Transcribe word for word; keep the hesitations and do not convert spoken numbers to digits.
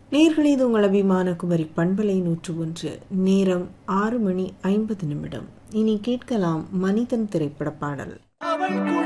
நேயர்களே, இது உங்கள் அபிமான குமரி பண்பலை நூற்று ஒன்று. நேரம் ஆறு மணி ஐம்பது நிமிடம். இனி கேட்கலாம் மனிதன் திரைப்பட பாடல்.